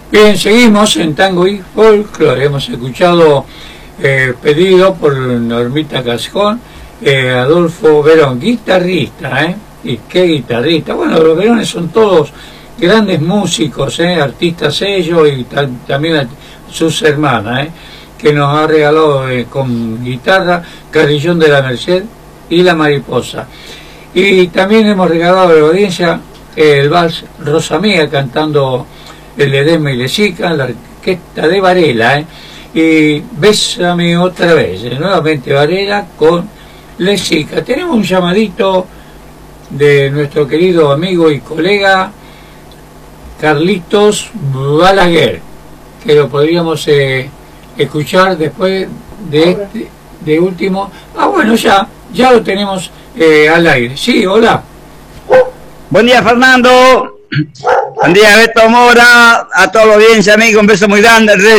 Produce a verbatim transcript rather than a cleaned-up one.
Bien, seguimos en Tango y Folklore. Hemos escuchado eh, pedido por Normita Cascón, eh, Adolfo Verón, guitarrista, ¿eh? Y qué guitarrista. Bueno, los Verones son todos grandes músicos, ¿eh? Artistas ellos y ta también a sus hermanas, ¿eh? Que nos ha regalado eh, con guitarra Carrillón de la Merced y La Mariposa. Y también hemos regalado a la audiencia eh, el vals Rosa Mía cantando el Edema y Lesica, la orquesta de Varela, ¿eh? Y Bésame otra vez, ¿eh? Nuevamente Varela con Lesica. Tenemos un llamadito de nuestro querido amigo y colega Carlitos Balaguer, que lo podríamos eh, escuchar después de este de último. Ah, bueno, ya, ya lo tenemos eh, al aire. Sí, hola. Buen día, Fernando. Buen día, Beto Mora. A toda la audiencia, amigo, un beso muy grande.